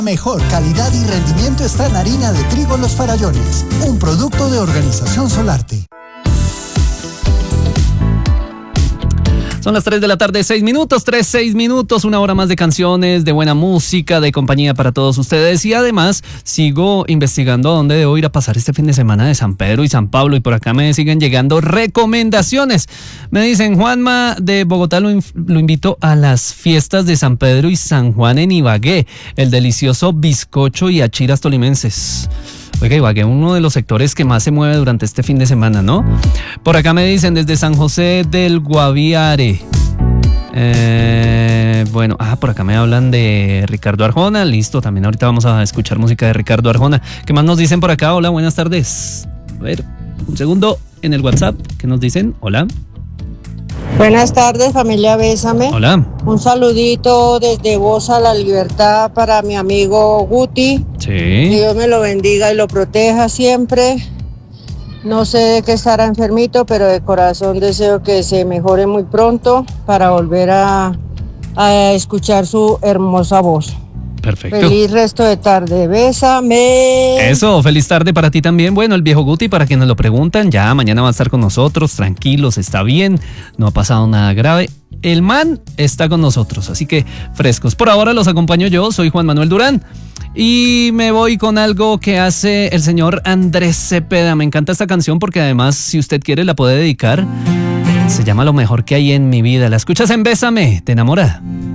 Mejor calidad y rendimiento está en harina de trigo Los Farallones, un producto de Organización Solarte. Son las 3 de la tarde, 6 minutos, 6 minutos, una hora más de canciones, de buena música, de compañía para todos ustedes. Y además sigo investigando a dónde debo ir a pasar este fin de semana de San Pedro y San Pablo. Y por acá me siguen llegando recomendaciones. Me dicen, Juanma de Bogotá lo invito a las fiestas de San Pedro y San Juan en Ibagué. El delicioso bizcocho y achiras tolimenses. Oiga, Ibagué, uno de los sectores que más se mueve durante este fin de semana, ¿no? Por acá me dicen desde San José del Guaviare. Bueno, por acá me hablan de Ricardo Arjona. Listo, también ahorita vamos a escuchar música de Ricardo Arjona. ¿Qué más nos dicen por acá? Hola, buenas tardes. A ver, un segundo en el WhatsApp. ¿Qué nos dicen? Hola. Buenas tardes, familia Bésame. Hola. Un saludito desde Voz a la Libertad para mi amigo Guti. Sí. Que Dios me lo bendiga y lo proteja siempre. No sé de qué estará enfermito, pero de corazón deseo que se mejore muy pronto para volver a escuchar su hermosa voz. Perfecto. Feliz resto de tarde, bésame. Eso, feliz tarde para ti también. Bueno, el viejo Guti, para quienes lo preguntan, ya mañana va a estar con nosotros, tranquilos, está bien, no ha pasado nada grave. El man está con nosotros, así que frescos. Por ahora los acompaño yo, soy Juan Manuel Durán. Y me voy con algo que hace el señor Andrés Cepeda. Me encanta esta canción porque además, si usted quiere, la puede dedicar. Se llama Lo mejor que hay en mi vida. La escuchas en Bésame, te enamora.